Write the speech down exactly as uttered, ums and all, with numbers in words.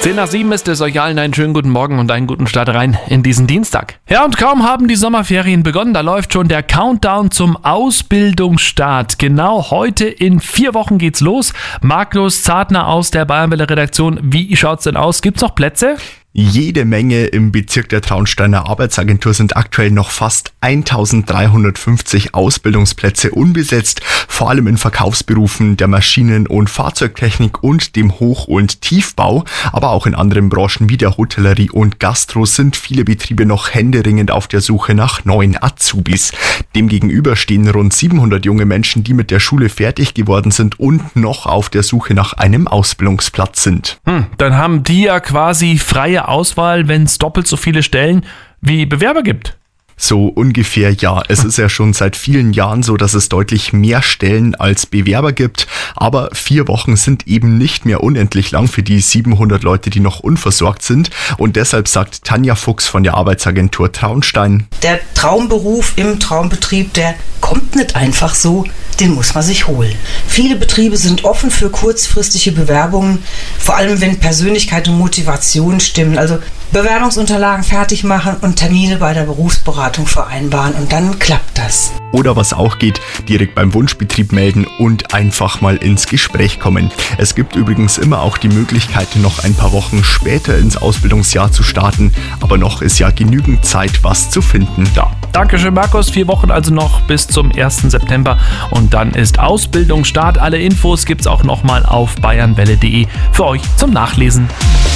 zehn nach sieben ist es, euch allen einen schönen guten Morgen und einen guten Start rein in diesen Dienstag. Ja, und kaum haben die Sommerferien begonnen, da läuft schon der Countdown zum Ausbildungsstart. Genau heute in vier Wochen geht's los. Markus Zartner aus der Bayernwelle-Redaktion, wie schaut's denn aus? Gibt's noch Plätze? Jede Menge. Im Bezirk der Traunsteiner Arbeitsagentur sind aktuell noch fast eintausenddreihundertfünfzig Ausbildungsplätze unbesetzt, vor allem in Verkaufsberufen der Maschinen- und Fahrzeugtechnik und dem Hoch- und Tiefbau, aber auch in anderen Branchen wie der Hotellerie und Gastro sind viele Betriebe noch händeringend auf der Suche nach neuen Azubis. Demgegenüber stehen rund siebenhundert junge Menschen, die mit der Schule fertig geworden sind und noch auf der Suche nach einem Ausbildungsplatz sind. Hm, dann haben die ja quasi freie Auswahl, wenn es doppelt so viele Stellen wie Bewerber gibt. So ungefähr, ja. Es ist ja schon seit vielen Jahren so, dass es deutlich mehr Stellen als Bewerber gibt. Aber vier Wochen sind eben nicht mehr unendlich lang für die siebenhundert Leute, die noch unversorgt sind. Und deshalb sagt Tanja Fuchs von der Arbeitsagentur Traunstein: Der Traumberuf im Traumbetrieb, der kommt nicht einfach so, den muss man sich holen. Viele Betriebe sind offen für kurzfristige Bewerbungen, vor allem wenn Persönlichkeit und Motivation stimmen. Also Bewerbungsunterlagen fertig machen und Termine bei der Berufsberatung vereinbaren und dann klappt das. Oder was auch geht, direkt beim Wunschbetrieb melden und einfach mal ins Gespräch kommen. Es gibt übrigens immer auch die Möglichkeit, noch ein paar Wochen später ins Ausbildungsjahr zu starten, aber noch ist ja genügend Zeit, was zu finden. Ja, Dankeschön Markus, vier Wochen also noch bis zum ersten September und dann ist Ausbildungsstart. Alle Infos gibt's auch nochmal auf bayernwelle punkt de für euch zum Nachlesen.